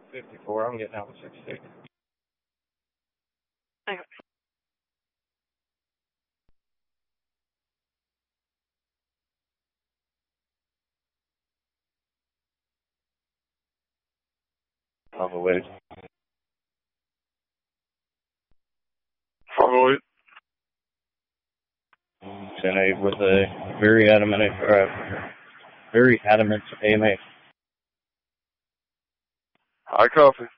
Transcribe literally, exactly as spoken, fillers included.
fifty-four. I'm getting out of sixty. Okay. Follow it. Follow it. ten eight with a very adamant, uh, very adamant A M A. High coffee.